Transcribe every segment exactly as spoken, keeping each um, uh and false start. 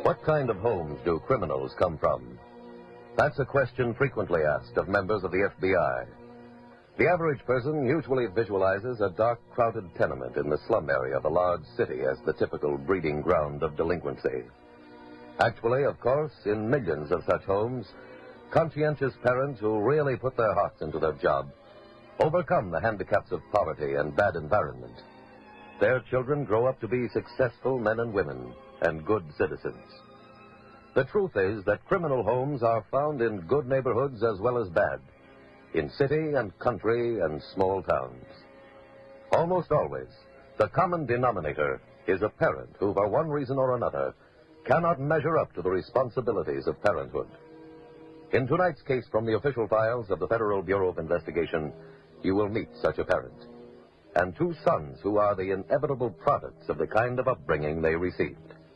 What kind of homes do criminals come from? That's a question frequently asked of members of the F B I. The average person usually visualizes a dark, crowded tenement in the slum area of a large city as the typical breeding ground of delinquency. Actually, of course, in millions of such homes, conscientious parents who really put their hearts into their job overcome the handicaps of poverty and bad environment. Their children grow up to be successful men and women and good citizens. The truth is that criminal homes are found in good neighborhoods as well as bad, in city and country and small towns. Almost always, the common denominator is a parent who, for one reason or another, cannot measure up to the responsibilities of parenthood. In tonight's case from the official files of the Federal Bureau of Investigation, you will meet such a parent, and two sons who are the inevitable products of the kind of upbringing they received.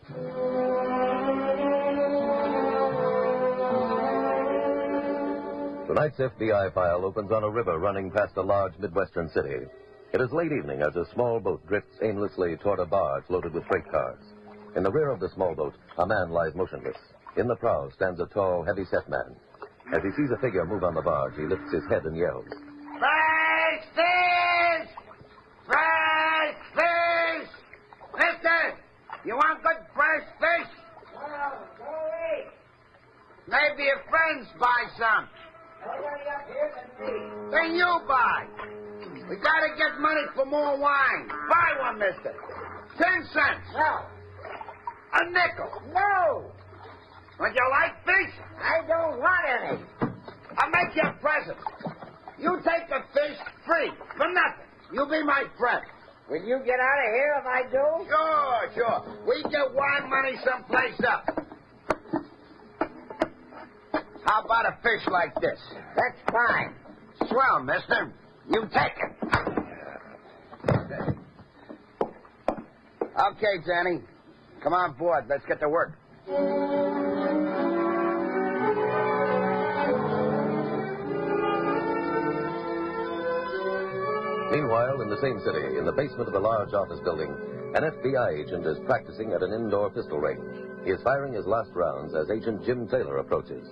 Tonight's F B I file opens on a river running past a large Midwestern city. It is late evening as a small boat drifts aimlessly toward a barge loaded with freight cars. In the rear of the small boat, a man lies motionless. In the prow stands a tall, heavy-set man. As he sees a figure move on the barge, he lifts his head and yells. Fresh fish! Fresh fish! Mister, you want good fresh fish? Well, go away. Maybe your friends buy some. Nobody up here can see. Then you buy. We gotta get money for more wine. Buy one, mister. Ten cents. No. A nickel. No. Would you like fish? I don't want any. I'll make you a present. You take the fish free, for nothing. You be my friend. Will you get out of here if I do? Sure, sure. We get wine money someplace else. How about a fish like this? That's fine. Swell, mister. You take it. Okay, Danny. Come on board. Let's get to work. Meanwhile, in the same city, in the basement of a large office building, an F B I agent is practicing at an indoor pistol range. He is firing his last rounds as Agent Jim Taylor approaches.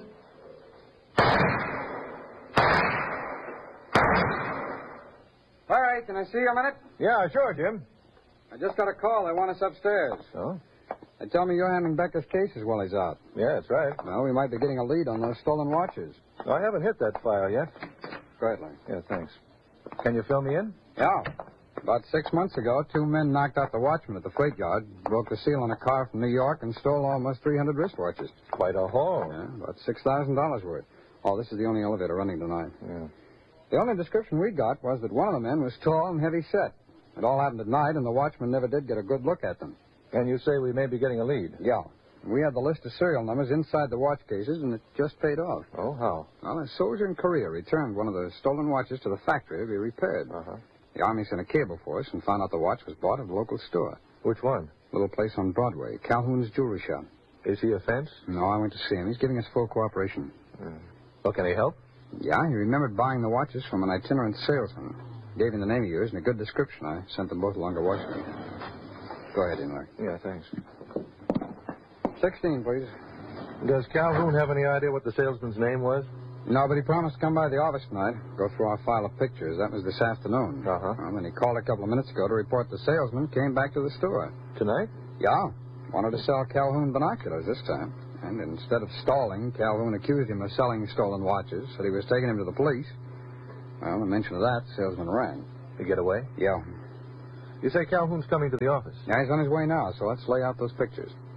All right, can I see you a minute? Yeah, sure, Jim. I just got a call. They want us upstairs. Oh? They tell me you're handling Becker's cases while he's out. Yeah, that's right. Well, we might be getting a lead on those stolen watches. Oh, I haven't hit that file yet. Greatly. Yeah, thanks. Can you fill me in? Yeah. About six months ago, two men knocked out the watchman at the freight yard, broke the seal on a car from New York, and stole almost three hundred wristwatches. Quite a haul. Yeah, about six thousand dollars worth. Oh, this is the only elevator running tonight. Yeah. The only description we got was that one of the men was tall and heavy set. It all happened at night, and the watchman never did get a good look at them. And you say we may be getting a lead? Yeah. We had the list of serial numbers inside the watch cases, and it just paid off. Oh, how? Well, a soldier in Korea returned one of the stolen watches to the factory to be repaired. Uh-huh. The Army sent a cable for us and found out the watch was bought at a local store. Which one? A little place on Broadway, Calhoun's Jewelry Shop. Is he a fence? No, I went to see him. He's giving us full cooperation. Mm. Well, can he help? Yeah, he remembered buying the watches from an itinerant salesman. Gave him the name he used and a good description. I sent them both along to Washington. Go ahead, Inler. Yeah, thanks. Sixteen, please. Does Calhoun have any idea what the salesman's name was? No, but he promised to come by the office tonight, go through our file of pictures. That was this afternoon. Uh-huh. Well, then he called a couple of minutes ago to report the salesman came back to the store. Tonight? Yeah. Wanted to sell Calhoun binoculars this time. And instead of stalling, Calhoun accused him of selling stolen watches, said he was taking him to the police. Well, the mention of that, the salesman rang. To get away? Yeah. You say Calhoun's coming to the office? Yeah, he's on his way now, so let's lay out those pictures.